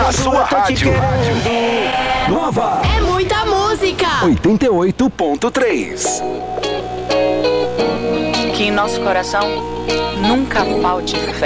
A sua rádio. Nova. É muita música. 88.3. Que em nosso coração nunca falte fé.